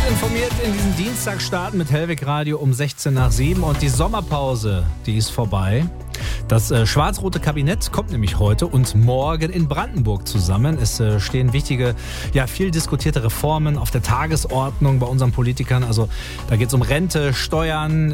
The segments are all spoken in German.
informiert in diesen Dienstag starten mit Hellwig Radio um 16 nach 7 und die Sommerpause, die ist vorbei. Das schwarz-rote Kabinett kommt nämlich heute und morgen in Brandenburg zusammen. Es stehen wichtige, viel diskutierte Reformen auf der Tagesordnung bei unseren Politikern. Also da geht es um Rente, Steuern,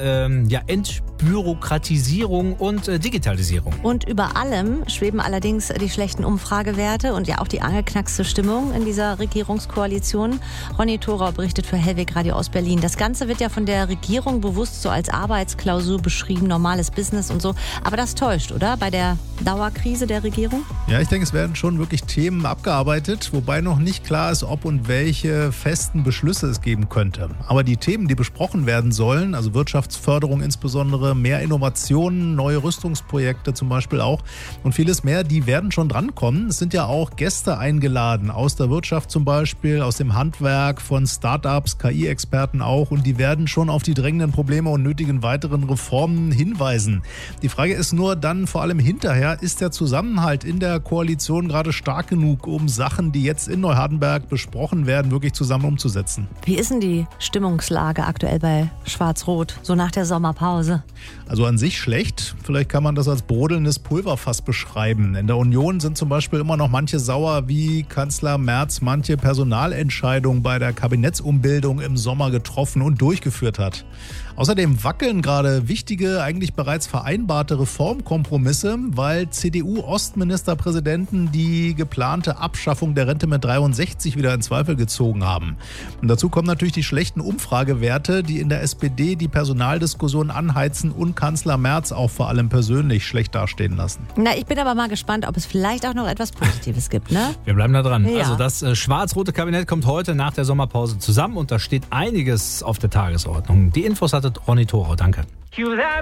Entbürokratisierung und Digitalisierung. Und über allem schweben allerdings die schlechten Umfragewerte und auch die angeknackste Stimmung in dieser Regierungskoalition. Ronny Thorau berichtet für Hellwig Radio aus Berlin. Das Ganze wird ja von der Regierung bewusst so als Arbeitsklausur beschrieben, normales Business und so. Aber das täuscht, oder? Bei der Dauerkrise der Regierung? Ja, ich denke, es werden schon wirklich Themen abgearbeitet, wobei noch nicht klar ist, ob und welche festen Beschlüsse es geben könnte. Aber die Themen, die besprochen werden sollen, also Wirtschaftsförderung insbesondere, mehr Innovationen, neue Rüstungsprojekte zum Beispiel auch und vieles mehr, die werden schon drankommen. Es sind ja auch Gäste eingeladen, aus der Wirtschaft zum Beispiel, aus dem Handwerk, von Startups, KI-Experten auch, und die werden schon auf die drängenden Probleme und nötigen weiteren Reformen hinweisen. Die Frage ist nur dann vor allem hinterher, ist der Zusammenhalt in der Koalition gerade stark genug, um Sachen, die jetzt in Neuhardenberg besprochen werden, wirklich zusammen umzusetzen? Wie ist denn die Stimmungslage aktuell bei Schwarz-Rot, so nach der Sommerpause? Also an sich schlecht. Vielleicht kann man das als brodelndes Pulverfass beschreiben. In der Union sind zum Beispiel immer noch manche sauer, wie Kanzler Merz manche Personalentscheidung bei der Kabinettsumbildung im Sommer getroffen und durchgeführt hat. Außerdem wackeln gerade wichtige, eigentlich bereits vereinbarte Reformkompromisse, weil CDU-Ostministerpräsidenten die geplante Abschaffung der Rente mit 63 wieder in Zweifel gezogen haben. Und dazu kommen natürlich die schlechten Umfragewerte, die in der SPD die Personaldiskussion anheizen und Kanzler Merz auch vor allem persönlich schlecht dastehen lassen. Na, ich bin aber mal gespannt, ob es vielleicht auch noch etwas Positives gibt, ne? Wir bleiben da dran. Ja. Also das schwarz-rote Kabinett kommt heute nach der Sommerpause zusammen und da steht einiges auf der Tagesordnung. Die Infos hatte Ronny Thorau. Danke.